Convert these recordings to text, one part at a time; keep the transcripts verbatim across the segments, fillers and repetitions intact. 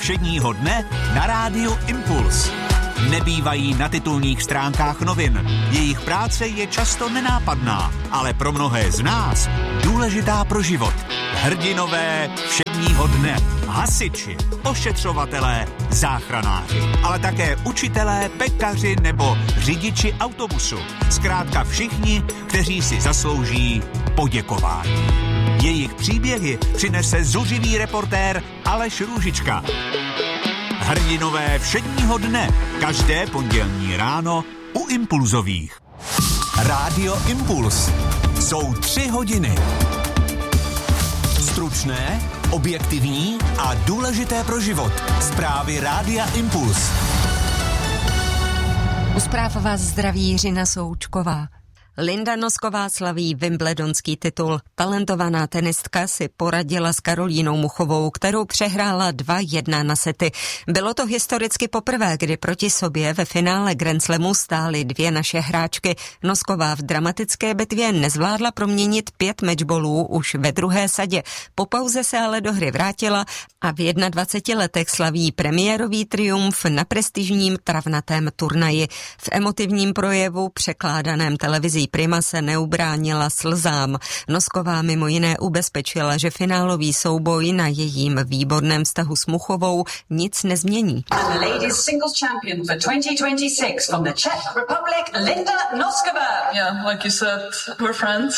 všedního dne na rádiu Impuls. Nebývají na titulních stránkách novin. Jejich práce je často nenápadná, ale pro mnohé z nás důležitá pro život. Hrdinové všedního dne, hasiči, ošetřovatelé, záchranáři, ale také učitelé, pekaři nebo řidiči autobusu. Zkrátka všichni, kteří si zaslouží poděkování. Jejich příběhy přinese zuřivý reportér Aleš Růžička. Hrdinové všedního dne, každé pondělní ráno u Impulzových. Rádio Impuls. Jsou tři hodiny. Stručné, objektivní a důležité pro život. Zprávy Rádia Impuls. U zpráv vás zdraví Jiřina Součková. Linda Nosková slaví wimbledonský titul. Talentovaná tenistka si poradila s Karolínou Muchovou, kterou přehrála dva jedna na sety. Bylo to historicky poprvé, kdy proti sobě ve finále Grand Slamu stály dvě naše hráčky. Nosková v dramatické bitvě nezvládla proměnit pět matchballů už ve druhé sadě. Po pauze se ale do hry vrátila a v dvaceti jedné letech slaví premiérový triumf na prestižním travnatém turnaji. V emotivním projevu překládaném televizí Prima se neubránila slzám. Nosková mimo jiné ubezpečila, že finálový souboj na jejím výborném vztahu s Muchovou nic nezmění. And the ladies singles champion for twenty twenty-six from the Czech Republic, Linda Noskova. Yeah, like you said, we're friends.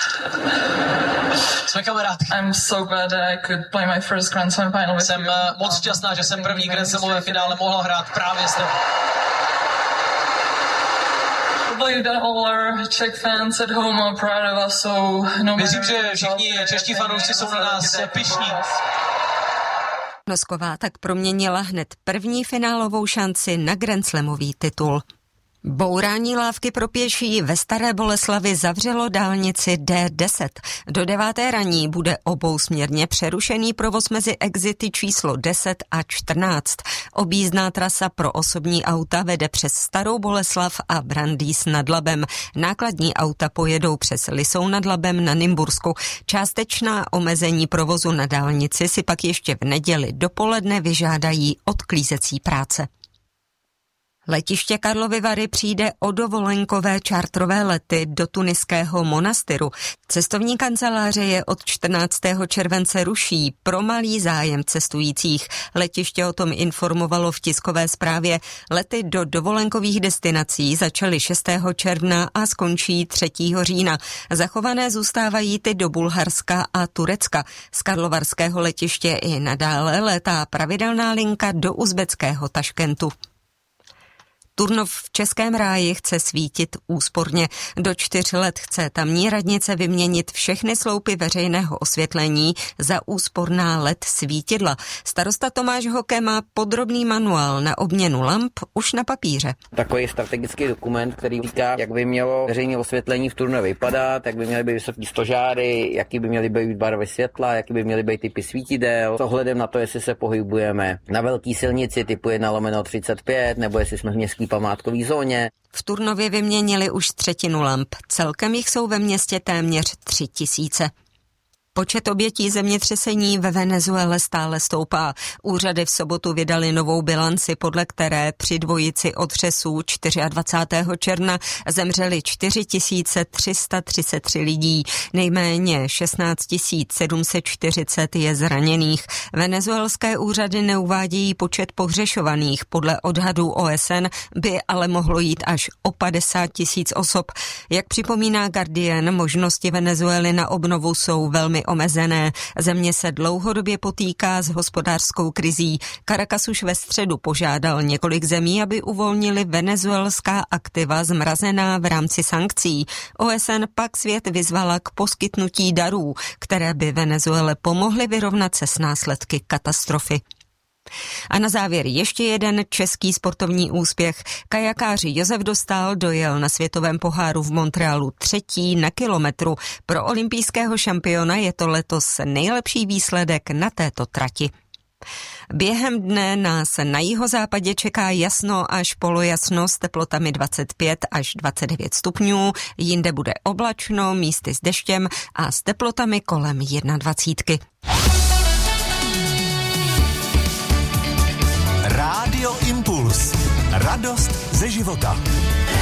Jsme kamarádky. I'm so glad that I could play my first Grand Slam final with Jsem you. uh, moc šťastná, že jsem první Grand Slamové finále mohla hrát právě s tebou. Věřím, že všichni čeští fanoušci jsou na nás pyšní. Nosková tak proměnila hned první finálovou šanci na Grand Slamový titul. Bourání lávky pro pěší ve Staré Boleslavi zavřelo dálnici D deset. Do deváté raní bude obousměrně přerušený provoz mezi exity číslo deset a čtrnáct. Objízdná trasa pro osobní auta vede přes Starou Boleslav a Brandýs nad Labem. Nákladní auta pojedou přes Lisou nad Labem na Nymbursku. Částečná omezení provozu na dálnici si pak ještě v neděli dopoledne vyžádají odklízecí práce. Letiště Karlovy Vary přijde o dovolenkové čártrové lety do tuniského Monastyru. Cestovní kanceláře je od čtrnáctého července ruší pro malý zájem cestujících. Letiště o tom informovalo v tiskové zprávě. Lety do dovolenkových destinací začaly šestého června a skončí třetího října. Zachované zůstávají ty do Bulharska a Turecka. Z karlovarského letiště i nadále létá pravidelná linka do uzbeckého Taškentu. Turnov v Českém ráji chce svítit úsporně. Do čtyř let chce tamní radnice vyměnit všechny sloupy veřejného osvětlení za úsporná L E D svítidla. Starosta Tomáš Hoke má podrobný manuál na obměnu lamp už na papíře. Takový strategický dokument, který říká, jak by mělo veřejné osvětlení v Turnově vypadat, jak by měly být vysoký stožáry, jaký by měly být barvy světla, jaký by měly být typy svítidel, s ohledem na to, jestli se pohybujeme na velké silnici typu jedna lomeno třicet pět, nebo jestli jsme v městské památkové zóně. V Turnově vyměnili už třetinu lamp. Celkem jich jsou ve městě téměř tři tisíce. Počet obětí zemětřesení ve Venezuele stále stoupá. Úřady v sobotu vydali novou bilanci, podle které při dvojici otřesů dvacátého čtvrtého června zemřeli čtyři tisíce tři sta třicet tři lidí. Nejméně šestnáct tisíc sedm set čtyřicet je zraněných. Venezuelské úřady neuvádějí počet pohřešovaných. Podle odhadů O S N by ale mohlo jít až o padesát tisíc osob. Jak připomíná Guardian, možnosti Venezuely na obnovu jsou velmi omezené. Země se dlouhodobě potýká s hospodářskou krizí. Caracas už ve středu požádal několik zemí, aby uvolnili venezuelská aktiva zmrazená v rámci sankcí. O S N pak svět vyzvala k poskytnutí darů, které by Venezuele pomohly vyrovnat se s následky katastrofy. A na závěr ještě jeden český sportovní úspěch. Kajakáři Josef Dostál dojel na světovém poháru v Montrealu třetí na kilometru. Pro olympijského šampiona je to letos nejlepší výsledek na této trati. Během dne nás na jihozápadě čeká jasno až polojasno s teplotami dvacet pět až dvacet devět stupňů, jinde bude oblačno, místy s deštěm a s teplotami kolem dvacet jedna. Radost ze života.